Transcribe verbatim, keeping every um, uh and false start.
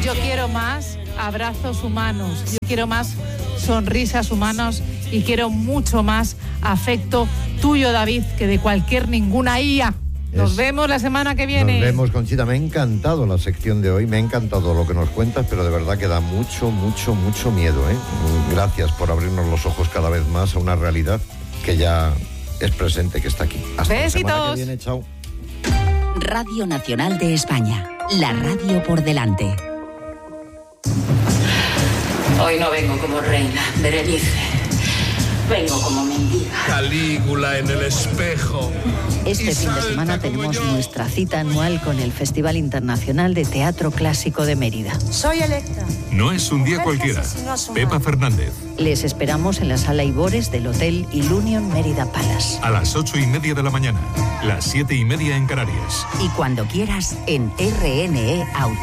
Yo quiero más abrazos humanos, yo quiero más sonrisas humanas y quiero mucho más afecto tuyo, David, que de cualquier ninguna I A. Nos es, vemos la semana que viene. Nos vemos, Conchita. Me ha encantado la sección de hoy, me ha encantado lo que nos cuentas, pero de verdad que da mucho, mucho, mucho miedo, ¿eh? Gracias por abrirnos los ojos cada vez más a una realidad que ya es presente, que está aquí. Hasta Besitos. la semana que viene, chao. Radio Nacional de España, la radio por delante. Hoy no vengo como reina, Berenice. Vengo como mendiga. Calígula en el espejo. Este fin de semana tenemos nuestra cita anual con el Festival Internacional de Teatro Clásico de Mérida. Soy Electra. No es un día cualquiera. Pepa Fernández. Les esperamos en la sala Ibores del Hotel Ilunion Mérida Palace. A las ocho y media de la mañana, las siete y media en Canarias. Y cuando quieras en R N E Audio.